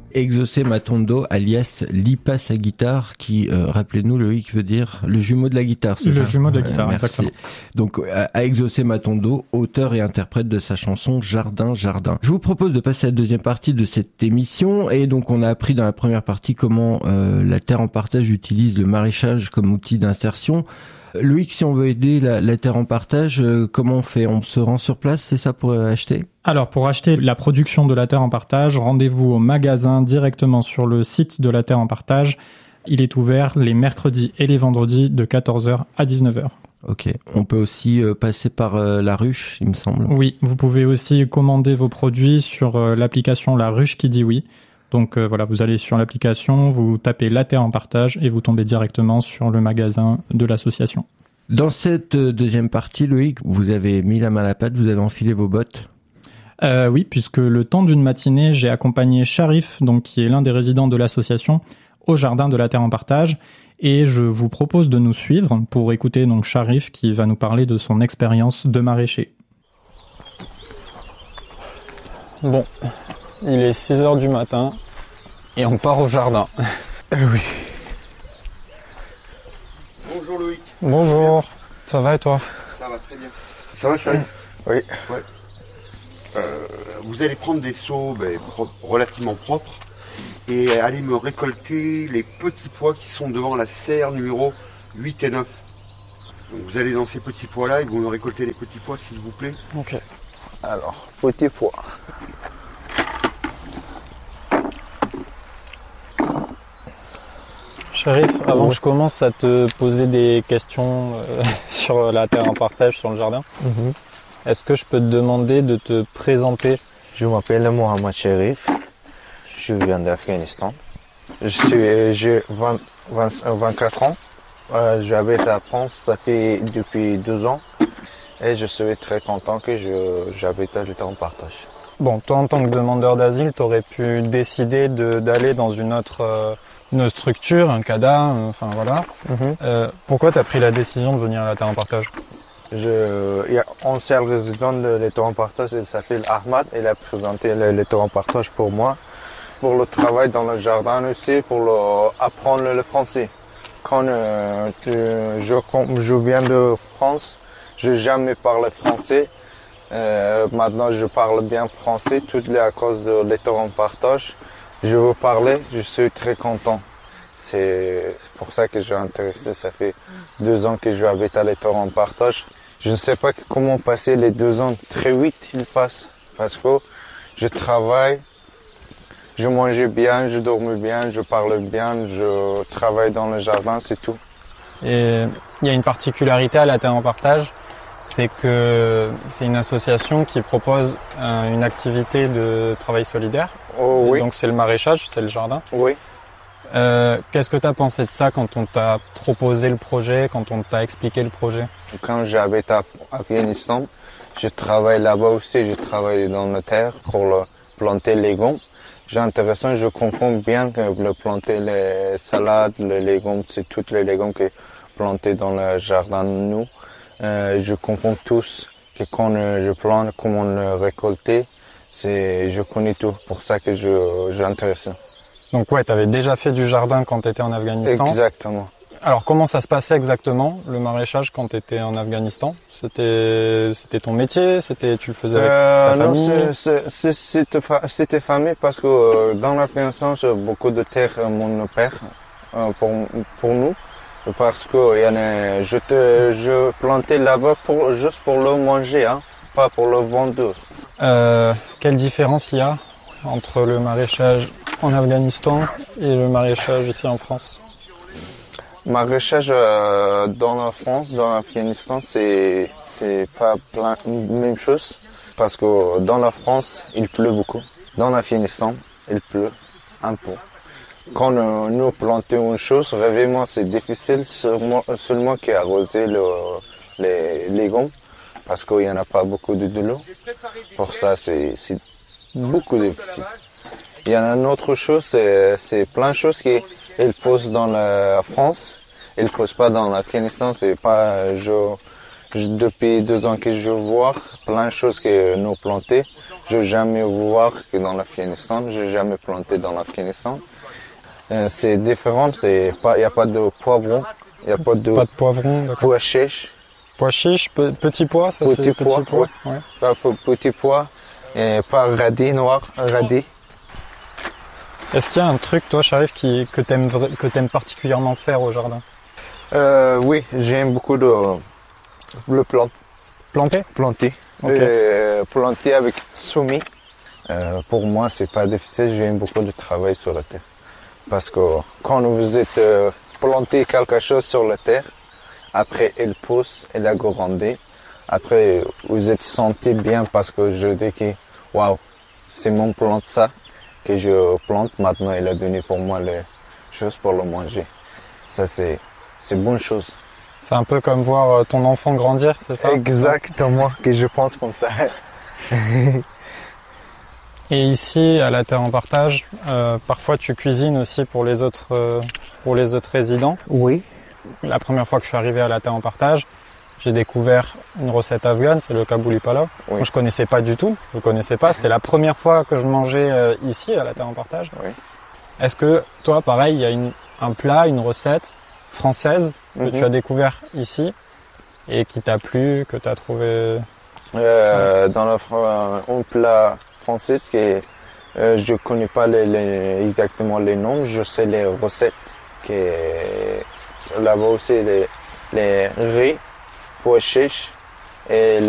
Exaucé Matondo, alias Lipa sa guitare, qui, rappelez-nous, Loïc, veut dire le jumeau de la guitare, c'est ça? Le jumeau de la guitare, merci. exactement. Donc, à Exaucé Matondo, auteur et interprète de sa chanson Jardin, Jardin. Je vous propose de passer à la deuxième partie de cette émission, et donc on a appris dans la première partie comment la Terre en partage utilise le maraîchage comme outil d'insertion. Loïc, si on veut aider la Terre en partage, comment on fait? On se rend sur place, c'est ça, pour acheter? Alors, pour acheter la production de la Terre en partage, rendez-vous au magasin directement sur le site de la Terre en partage. Il est ouvert les mercredis et les vendredis de 14h à 19h. Ok. On peut aussi passer par la ruche, il me semble. Oui, vous pouvez aussi commander vos produits sur l'application La Ruche qui dit oui. Donc voilà, vous allez sur l'application, vous tapez la Terre en partage et vous tombez directement sur le magasin de l'association. Dans cette deuxième partie, Loïc, vous avez mis la main à la pâte, vous avez enfilé vos bottes. Oui, puisque le temps d'une matinée, j'ai accompagné Sharif, donc qui est l'un des résidents de l'association, au jardin de la Terre en partage. Et je vous propose de nous suivre pour écouter donc Sharif qui va nous parler de son expérience de maraîcher. Bon, il est 6h du matin et on part au jardin. Oui. Bonjour Loïc. Bonjour, ça va et toi? Ça va très bien. Ça va Charlie? Oui. Ouais. Vous allez prendre des seaux relativement propres et aller me récolter les petits pois qui sont devant la serre numéro 8 et 9. Donc vous allez dans ces petits pois là et vous me récoltez les petits pois s'il vous plaît. Ok. Alors, petit pois. Sharif, avant que je commence à te poser des questions sur la Terre en partage, sur le jardin, est-ce que je peux te demander de te présenter? Je m'appelle Mohamed Sharif. Je viens d'Afghanistan. J'ai 24 ans. J'habite à France, ça fait depuis 2 ans. Et je suis très content que j'habite à l'État en partage. Bon, toi en tant que demandeur d'asile, tu aurais pu décider d'aller dans une autre structure, un CADA, enfin voilà. Pourquoi tu as pris la décision de venir à la Terre en partage? Il y a un seul résident de l'État en partage, il s'appelle Ahmad. Il a présenté l'État en partage pour moi, pour le travail dans le jardin aussi, pour apprendre le français. Quand je viens de France, je n'ai jamais parlé français. Maintenant, je parle bien français, tout est à cause de l'État en partage. Je veux parler, je suis très content. C'est pour ça que je suis intéressé. Ça fait 2 ans que je habite à l'État en partage. Je ne sais pas comment passer les 2 ans. Très vite, ils passent. Parce que je travaille, je mange bien, je dors bien, je parle bien, je travaille dans le jardin, c'est tout. Et il y a une particularité à la Terre en partage, c'est que c'est une association qui propose une activité de travail solidaire. Oh, oui. Donc c'est le maraîchage, c'est le jardin. Oui. Qu'est-ce que tu as pensé de ça quand on t'a proposé le projet, quand on t'a expliqué le projet? Quand j'habite à Afghanistan, je travaille là-bas aussi, je travaille dans la terre pour planter les légumes. C'est intéressant, je comprends bien que planter les salades, les légumes, c'est tous les légumes qui sont plantés dans le jardin de nous. Je comprends tous que quand je plante, comment le récolter, je connais tout, pour ça que j'ai intéressé. Donc ouais, tu avais déjà fait du jardin quand tu étais en Afghanistan. Exactement. Alors comment ça se passait exactement, le maraîchage, quand tu étais en Afghanistan? C'était ton métier? Tu le faisais avec ta famille? Non, c'était famille parce que dans l'Afghanistan, j'ai beaucoup de terre, mon père, pour nous. Parce que je plantais là-bas juste pour le manger, hein, pas pour le vendre. Quelle différence il y a entre le maraîchage en Afghanistan et le maraîchage ici en France? Maraîchage dans la France, dans l'Afghanistan, c'est pas même chose. Parce que dans la France, il pleut beaucoup. Dans l'Afghanistan, il pleut un peu. Quand nous plantons une chose, réellement c'est difficile seulement qu'arroser les légumes. Parce qu'il n'y en a pas beaucoup de l'eau. Pour ça, c'est beaucoup difficile. Il y en a une autre chose, c'est plein de choses qu'ils posent dans la France. Ils ne posent pas dans l'Afghanistan. C'est pas, depuis 2 ans que je vois plein de choses que nous plantons. Je jamais voir que dans l'Afghanistan. J'ai jamais planté dans l'Afghanistan. C'est différent. Il y a pas de poivron. Il y a pas de poivron, d'accord. pois chiches. Pois chiches, petit pois, ça Petit c'est pois, petit pois. Ouais. Pas petit pois. Et pas radis noir, radis. Est-ce qu'il y a un truc, toi, Sharif, que t'aimes particulièrement faire au jardin? Oui, j'aime beaucoup le Planter? planter. Okay. Planter avec semis. Pour moi, c'est pas difficile. J'aime beaucoup de travail sur la terre. Parce que quand vous êtes planté quelque chose sur la terre, après il pousse, il a grandi. Après, vous êtes senti bien parce que je dis que waouh, c'est mon plante ça que je plante. Maintenant, il a donné pour moi les choses pour le manger. Ça, c'est une bonne chose. C'est un peu comme voir ton enfant grandir, c'est ça? Exactement, que je pense comme ça. Et ici, à la Terre en Partage, parfois tu cuisines aussi pour les autres résidents. Oui. La première fois que je suis arrivé à la Terre en Partage, j'ai découvert une recette afghane, c'est le kabouli palaw. Oui. Moi, je connaissais pas du tout, C'était la première fois que je mangeais ici à la Terre en Partage. Oui. Est-ce que toi, pareil, il y a un plat, une recette française que tu as découvert ici et qui t'a plu, que tu as trouvé? Dans un plat français, je connais pas exactement les noms, je sais les recettes. Là-bas aussi, les riz, pois chiches et